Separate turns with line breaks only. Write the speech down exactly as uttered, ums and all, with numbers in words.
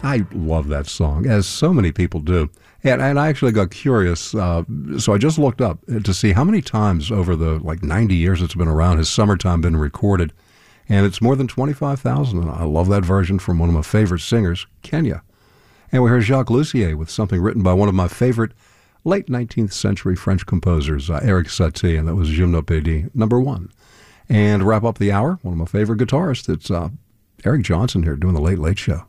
I love that song, as so many people do. And, and I actually got curious, uh, so I just looked up to see how many times over the like ninety years it's been around has Summertime been recorded. And it's more than twenty-five thousand. And I love that version from one of my favorite singers, Kenya. And we heard Jacques Lussier with something written by one of my favorite late nineteenth century French composers, uh, Erik Satie, and that was Gymnopédie number one. And to wrap up the hour, one of my favorite guitarists, it's uh, Eric Johnson here doing the Late Late Show.